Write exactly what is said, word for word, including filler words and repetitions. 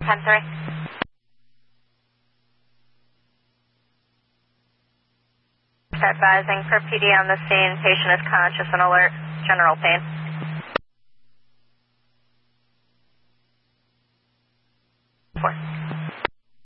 ten three. Advising for P D on the scene, patient is conscious and alert, general pain.